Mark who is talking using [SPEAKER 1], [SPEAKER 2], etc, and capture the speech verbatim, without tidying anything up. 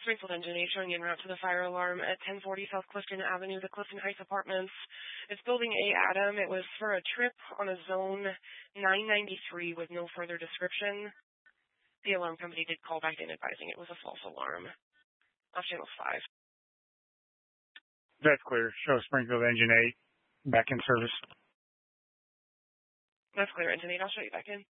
[SPEAKER 1] Springfield Engine eight showing en route to the fire alarm at ten forty South Clifton Avenue, the Clifton Heights Apartments. It's Building A, Adam. It was for a trip on a zone nine ninety-three with no further description. The alarm company did call back in advising it was a false alarm. Off channel five.
[SPEAKER 2] That's clear. Show Springfield Engine eight back in service.
[SPEAKER 1] That's clear, Engine eight. I'll show you back in.